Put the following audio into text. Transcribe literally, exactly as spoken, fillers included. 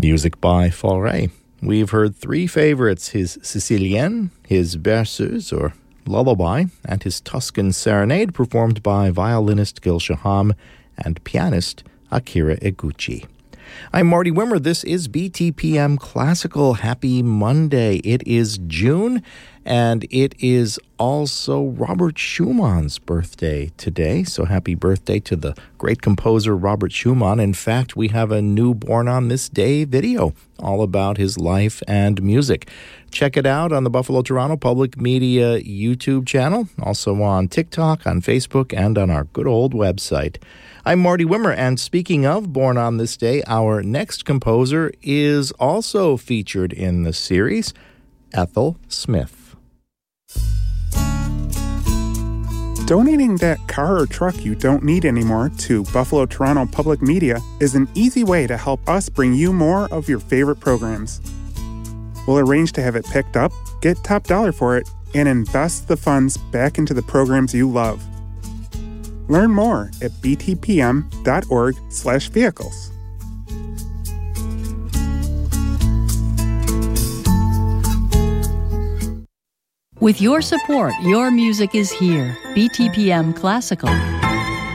Music by Fauré. We've heard three favorites, his Sicilienne, his Berceuse, or Lullaby, and his Tuscan Serenade, performed by violinist Gil Shaham and pianist Akira Eguchi. I'm Marty Wimmer. This is B T P M Classical. Happy Monday. It is June, and it is also Robert Schumann's birthday today. So happy birthday to the great composer Robert Schumann. In fact, we have a new Born on This Day video all about his life and music. Check it out on the Buffalo Toronto Public Media YouTube channel, also on TikTok, on Facebook, and on our good old website. I'm Marty Wimmer, and speaking of Born on This Day, our next composer is also featured in the series, Ethel Smith. Donating that car or truck you don't need anymore to Buffalo Toronto Public Media is an easy way to help us bring you more of your favorite programs. We'll arrange to have it picked up, get top dollar for it, and invest the funds back into the programs you love. Learn more at btpm.org slash vehicles. With your support, your music is here. B T P M Classical.